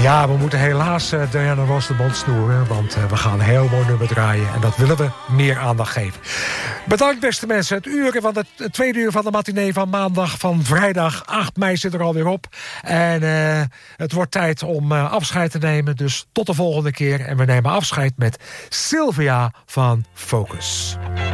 Ja, we moeten helaas Diana Ross de mond snoeren, want we gaan een heel mooi nummer draaien en dat willen we meer aandacht geven. Bedankt beste mensen. Het tweede uur van de matinee van maandag van vrijdag 8 mei zit er alweer op. En het wordt tijd om afscheid te nemen, dus tot de volgende keer. En we nemen afscheid met Sylvia van Focus.